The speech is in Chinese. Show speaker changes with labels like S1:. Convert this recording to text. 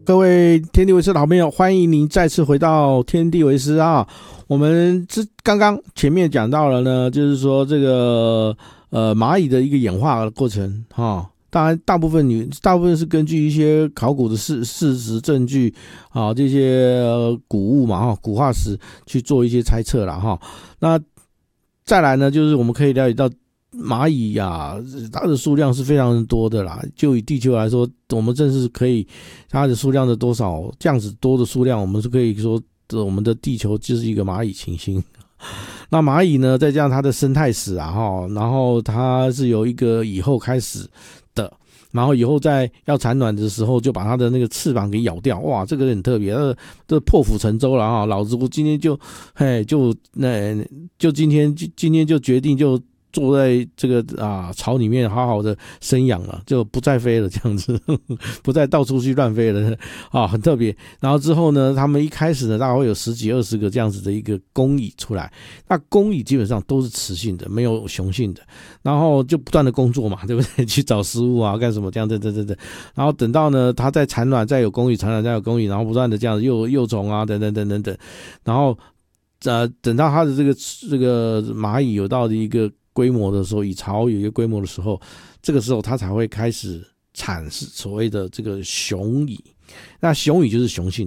S1: 各位天地为师的好朋友，欢迎您再次回到天地为师啊！我们刚刚前面讲到了呢，就是说这个蚂蚁的一个演化的过程哈。当然，大部分是根据一些考古的事实证据啊，这些古物嘛哈，古化石去做一些猜测啦哈。那再来呢，就是我们可以了解到。蚂蚁啊，它的数量是非常多的啦。就以地球来说，我们正是可以它的数量的多少，这样子多的数量，我们是可以说我们的地球就是一个蚂蚁行星。那蚂蚁呢，再加上它的生态史啊，然后它是由一个蚁后开始的，然后以后在要产卵的时候，就把它的那个翅膀给咬掉。哇，这个很特别，这破釜沉舟了啊！老子我今天就今天就决定就。坐在这个巢里面好好的生养了，就不再飞了，这样子不再到处去乱飞了啊，很特别。然后之后呢，他们一开始呢，大概会有10几20个这样子的一个公蚁出来。那公蚁基本上都是雌性的，没有雄性的，然后就不断的工作嘛，对不对？去找食物啊，干什么这样等。然后等到呢，它在产卵，再有公蚁产卵，再有公蚁，然后不断的这样子幼虫啊，等，然后等到它的这个蚂蚁有到的一个规模的时候，蚁巢有一个规模的时候，这个时候它才会开始产所谓的这个雄蚁。那雄蚁就是雄性